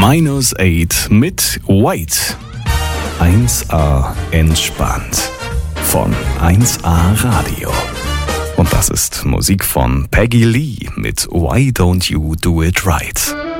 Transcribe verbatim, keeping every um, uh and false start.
Minus Eight mit White. eins A entspannt. Von eins A Radio. Und das ist Musik von Peggy Lee mit Why Don't You Do It Right.